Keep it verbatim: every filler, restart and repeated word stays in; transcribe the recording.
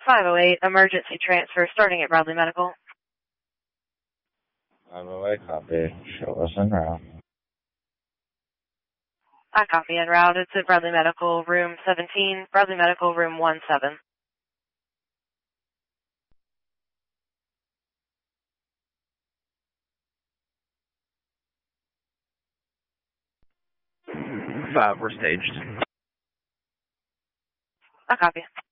five oh eight, emergency transfer starting at Bradley Medical. five oh eight, copy. Show us en route. I copy en route. It's at Bradley Medical, room seventeen, Bradley Medical, room one seven. Five, we're staged. I copy.